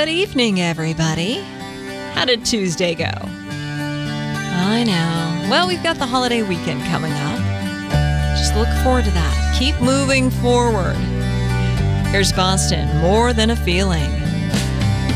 Good evening, everybody. How did Tuesday go? I know. Well, we've got the holiday weekend coming up. Just look forward to that. Keep moving forward. Here's Boston, More Than a Feeling.